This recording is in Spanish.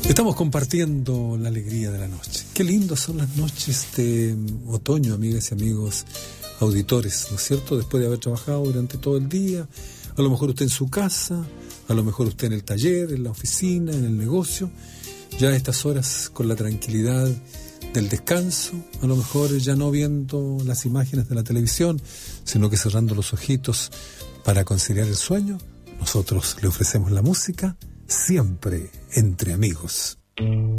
Estamos compartiendo la alegría de la noche. Qué lindas son las noches de otoño, amigas y amigos auditores, ¿no es cierto? Después de haber trabajado durante todo el día, a lo mejor usted en su casa, a lo mejor usted en el taller, en la oficina, en el negocio, ya a estas horas con la tranquilidad del descanso, a lo mejor ya no viendo las imágenes de la televisión, sino que cerrando los ojitos para conciliar el sueño. Nosotros le ofrecemos la música siempre entre amigos.